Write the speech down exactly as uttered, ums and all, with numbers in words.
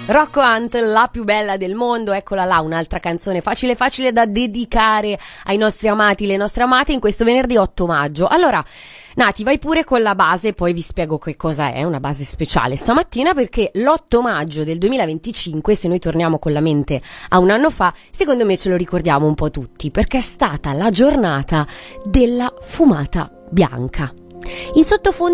Rocco Hunt, la più bella del mondo, eccola là, un'altra canzone facile facile da dedicare ai nostri amati, le nostre amate in questo venerdì otto maggio. Allora, Nati, vai pure con la base, poi vi spiego che cosa è, una base speciale stamattina, perché l'otto maggio del duemilaventicinque, se noi torniamo con la mente a un anno fa, secondo me ce lo ricordiamo un po' tutti, perché è stata la giornata della fumata bianca. In sottofondo